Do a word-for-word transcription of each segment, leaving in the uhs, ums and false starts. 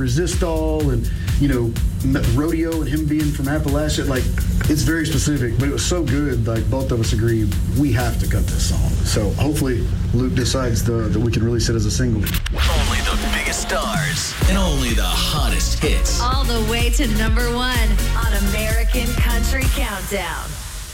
Resistol and, you know, Rodeo and him being from Appalachia. Like, it's very specific, but it was so good. Like, both of us agree we have to cut this song. So hopefully Luke decides the, that we can release it as a single. Only the biggest stars and only the hottest hits. All the way to number one on American Country Countdown.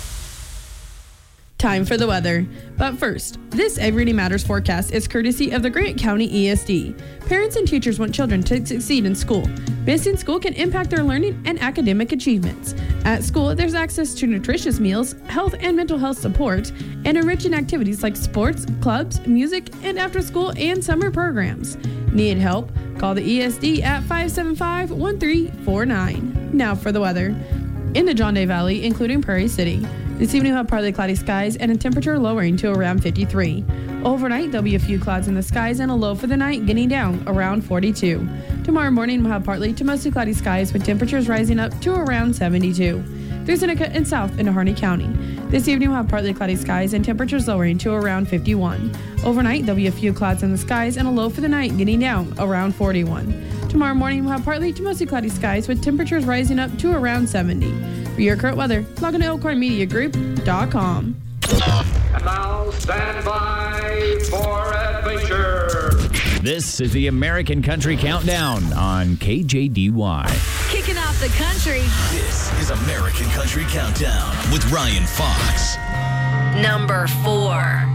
Time for the weather. But first, this Everyday Matters forecast is courtesy of the Grant County E S D. Parents and teachers want children to succeed in school. Missing school can impact their learning and academic achievements. At school, there's access to nutritious meals, health and mental health support, and enriching activities like sports, clubs, music, and after-school and summer programs. Need help? Call the E S D at five seven five, one three four nine. Now for the weather. In the John Day Valley, including Prairie City, this evening we'll have partly cloudy skies and a temperature lowering to around fifty-three. Overnight, there'll be a few clouds in the skies and a low for the night getting down around forty-two. Tomorrow morning, we'll have partly to mostly cloudy skies with temperatures rising up to around seventy-two. Through Seneca and south into Harney County. This evening, we'll have partly cloudy skies and temperatures lowering to around fifty-one. Overnight, there'll be a few clouds in the skies and a low for the night getting down around forty-one. Tomorrow morning, we'll have partly to mostly cloudy skies with temperatures rising up to around seventy. For your current weather, log on to elkhorn media group dot com. And now stand by for adventure. This is the American Country Countdown on K J D Y. Kicking off the country. This is American Country Countdown with Ryan Fox. Number four.